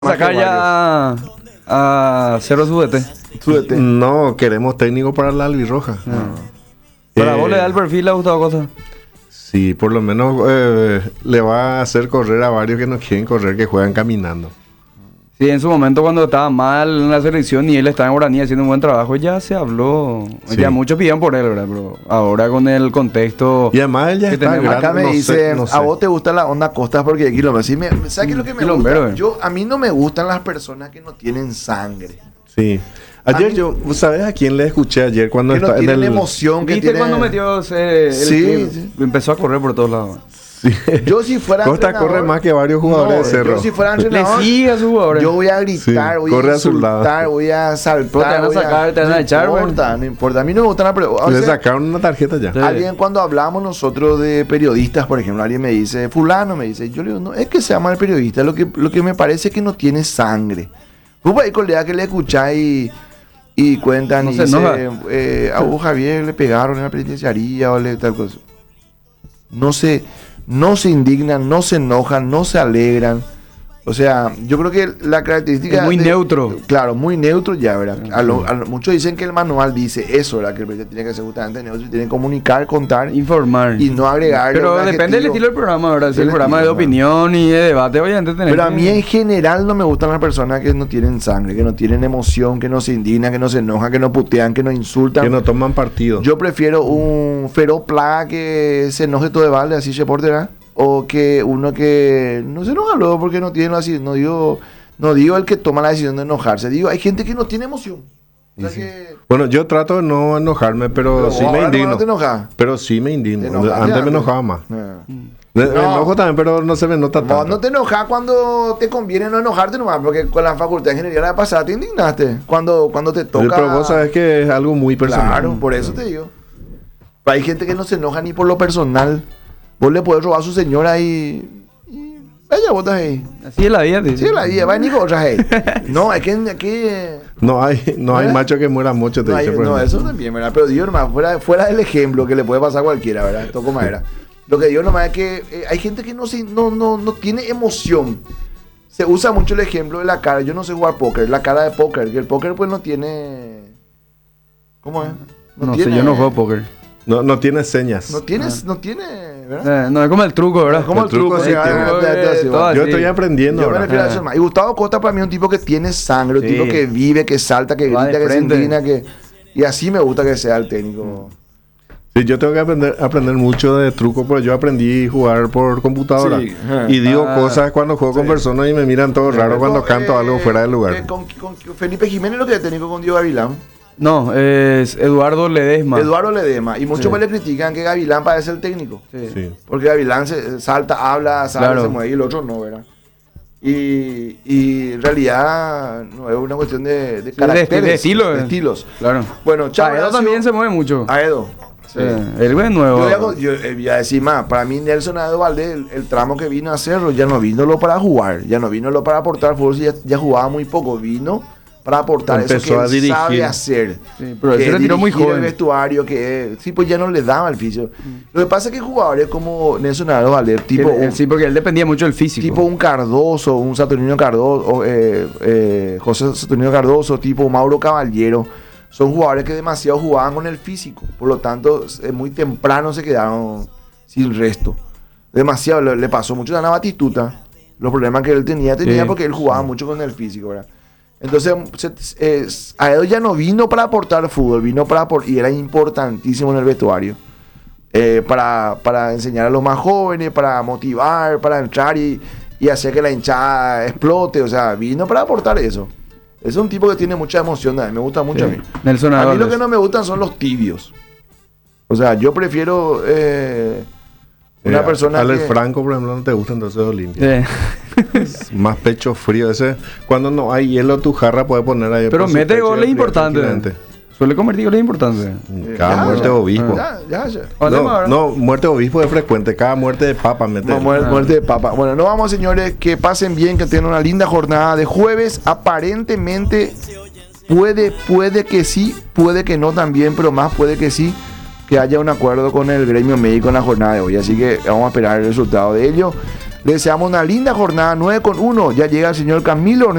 Sacar ya a Cerro Subete. No, queremos técnico para la albirroja. Para vos le da el perfil a Gustavo Cosa. Sí, por lo menos le va a hacer correr a varios que no quieren correr, que juegan caminando. Sí, en su momento cuando estaba mal en la selección y él estaba en Guaraní haciendo un buen trabajo, ya se habló. Sí. Ya muchos pidieron por él, ¿verdad? Pero ahora con el contexto... Y además él ya que está tenemos grande. Acá me no dice, sé, no sé. a vos te gusta la onda Costas porque de kilómetros. Sí, ¿sabes qué es lo que me Quilombero, gusta? A mí no me gustan las personas que no tienen sangre. Sí. Ayer ¿sabes a quién le escuché ayer cuando Que no estaba en tienen el... emoción. Que ¿Viste tienen... cuando metió Sí. empezó a correr por todos lados? Sí. Yo si fuera Costa entrenador- corre más que varios jugadores de Cerro. Yo si fuera Le entrenador, sigue a sus jugadores. yo voy a gritar, Sí, voy a corre a su lado. insultar, voy a saltar. Pero te van a voy sacar, te van a echar, No bueno. importa, no importa. A mí no me gustan las preguntas. Le sacaron una tarjeta ya. Sí. Alguien cuando hablamos nosotros de periodistas, por ejemplo, alguien me dice, fulano me dice, yo le digo, no, es que sea mal periodista, lo que me parece es que no tiene sangre. Vos por ahí colega que le escucháis y cuentan No y se enoja. dice, a vos Javier le pegaron en la penitenciaría o le tal cosa. No se indignan, no se enojan, no se alegran. O sea, yo creo que la característica... Es muy neutro. Claro, muy neutro ya, ¿verdad? Muchos dicen que el manual dice eso, ¿verdad? Que el presidente tiene que ser justamente neutro y tiene que comunicar, contar Informar. y no agregar. Pero depende del estilo del programa, ¿verdad? Si el Del programa es de estilo, opinión y de debate, obviamente tenés Pero a que- mí en general no me gustan las personas que no tienen sangre, que no tienen emoción, que no se indignan, que no se enojan, que no putean, que no insultan. Que no toman partido. Yo prefiero un feroz plaga que se enoje todo de balde, así se portará. O que uno que no se enoja luego porque no tiene así. No digo el que toma la decisión de enojarse. Digo, hay gente que no tiene emoción. O sea Sí. que... Bueno, yo trato de no enojarme, pero sí ahora me no indigno. te enojas. Pero sí me indigno. Te enojas, Antes ya, me enojaba más. Ah. Me No. enojo también, pero no se me nota Vos tanto. no te enojas cuando te conviene no enojarte nomás, porque con la facultad de ingeniería la pasada te indignaste. Cuando te toca. Pero vos sabes que es algo muy personal. Claro, por eso te digo. Pero hay gente que no se enoja ni por lo personal. Vos le podés robar a su señora y vaya, botas ahí. Así es la vida, tío. Sí, la vida, va ni cosas ahí. No, es que aquí. No hay ¿Eh? macho que muera mucho, te No, dice. por no, ejemplo. eso también, ¿verdad? Pero digo nomás, fuera del ejemplo que le puede pasar a cualquiera, ¿verdad? Toco madera. Lo que digo nomás es que hay gente que no tiene emoción. Se usa mucho el ejemplo de la cara. Yo no sé jugar póker, la cara de póker. Que el póker pues no tiene... ¿Cómo es? No sé, yo no juego póker. No tiene señas. No tiene, ¿verdad? No es como el truco, ¿verdad? Como el truco, sí, sí, el truco sí, todo va. Yo así. estoy aprendiendo Yo me ahora. refiero a eso más. Y Gustavo Costa para mí es un tipo que tiene sangre, un Sí. tipo que vive, que salta, que Va de grita, que se frente. indigna, que... Y así me gusta que sea el técnico. Sí, yo tengo que aprender mucho de truco, porque yo aprendí a jugar por computadora. Sí. Y digo Ah. cosas cuando juego con Sí. personas y me miran todo raro cuando canto algo fuera del lugar. Con Felipe Jiménez lo que es técnico con Diego Gavilán. No, es Eduardo Ledesma. Eduardo Ledesma. Y muchos Sí. pues le critican que Gavilán parece el técnico. Sí. Sí. Porque Gavilán se salta, habla, sabe, Claro. se mueve y el otro no, ¿verdad? Y en realidad no es una cuestión de caracteres, de estilo, de estilos. Claro. Bueno, chao. Edo también se mueve mucho. Aedo. Sí. El güey es nuevo. Yo voy a decir más, para mí Nelson Aedo Valdés, el tramo que vino a hacerlo, ya no vino lo para jugar, ya no vino lo para aportar fútbol, ya jugaba muy poco, vino para aportar eso Empezó que a él dirigir. sabe hacer. Sí, pero él Que se es retiró muy dirigir joven. el vestuario, que sí, pues ya no le daba el físico. Lo que pasa es que jugadores como Nelson Aedo Valdés, tipo, Sí, porque él dependía mucho del físico. tipo un Cardoso, un Saturnino Cardoso, José Saturnino Cardoso, tipo Mauro Caballero, son jugadores que demasiado jugaban con el físico, por lo tanto muy temprano se quedaron sin resto. Demasiado, le pasó mucho a Batistuta, los problemas que él tenía Sí, porque él jugaba mucho con el físico, ¿verdad? Entonces, Aedo ya no vino para aportar fútbol, vino para y era importantísimo en el vestuario. Para enseñar a los más jóvenes, para motivar, para entrar y hacer que la hinchada explote. O sea, vino para aportar eso. Es un tipo que tiene mucha emoción, me gusta mucho Sí. a mí. Nelson A mí lo Álvarez. que no me gustan son los tibios. O sea, yo prefiero una persona Alex que... Franco, por ejemplo, no te gusta, entonces Olimpia. Sí. Más pecho frío. Ese, cuando no hay hielo, tu jarra puede poner ahí. Pero por su mete pecho y goles enfriar importantes. tranquilamente. Suele convertir goles importantes. Cada Ya, muerte ya. de obispo. Ya. Hablemos ahora. No, muerte de obispo es frecuente. Cada muerte de papa mete. Muerte de papa. Bueno, no vamos, señores, que pasen bien, que tengan una linda jornada de jueves. Aparentemente puede que sí, puede que no también, pero más puede que sí, que haya un acuerdo con el gremio médico en la jornada de hoy. Así que vamos a esperar el resultado de ello. Les deseamos una linda jornada 9 con 1. Ya llega el señor Camilo